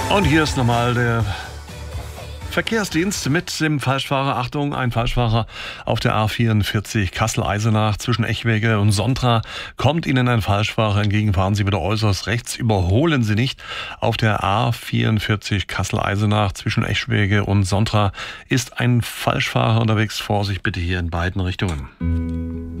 Und hier ist nochmal der Verkehrsdienst mit dem Falschfahrer. Achtung, ein Falschfahrer auf der A44 Kassel-Eisenach zwischen Echwege und Sontra. Kommt Ihnen ein Falschfahrer entgegen, fahren Sie bitte äußerst rechts. Überholen Sie nicht. Auf der A44 Kassel-Eisenach zwischen Echwege und Sontra ist ein Falschfahrer unterwegs. Vorsicht bitte hier in beiden Richtungen.